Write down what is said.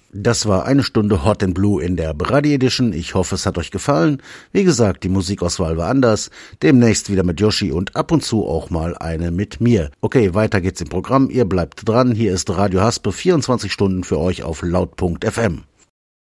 Das war eine Stunde Hot and Blue in der Radio Edition. Ich hoffe, es hat euch gefallen. Wie gesagt, die Musikauswahl war anders. Demnächst wieder mit Yoshi und ab und zu auch mal eine mit mir. Okay, weiter geht's im Programm. Ihr bleibt dran. Hier ist Radio Haspe, 24 Stunden für euch auf Laut.fm.